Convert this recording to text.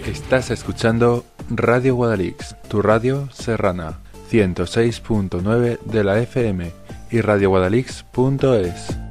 Estás escuchando Radio Guadalix, tu radio serrana, 106.9 de la FM y radioguadalix.es.